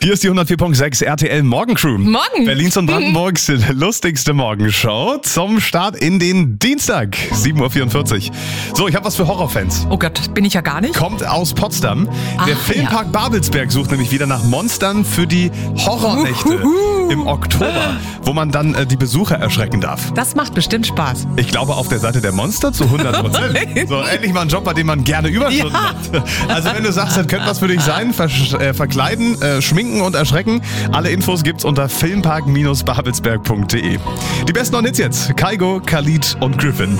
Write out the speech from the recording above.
Hier ist die 104.6 RTL Morgencrew. Morgen. Berlins und Brandenburgs lustigste Morgenshow zum Start in den Dienstag, 7.44 Uhr. So, ich habe was für Horrorfans. Oh Gott, bin ich ja gar nicht. Kommt aus Potsdam. Der Filmpark Babelsberg sucht nämlich wieder nach Monstern für die Horrornächte im Oktober, wo man dann die Besucher erschrecken darf. Das macht bestimmt Spaß. Ich glaube auf der Seite der Monster zu 100%. So, endlich mal ein Job, bei dem man gerne Überstunden macht. Also wenn du sagst, das könnte was für dich sein, verkleiden, schminken und erschrecken. Alle Infos gibt's unter filmpark-babelsberg.de. Die besten Hits jetzt. Kygo, Khalid und Griffin.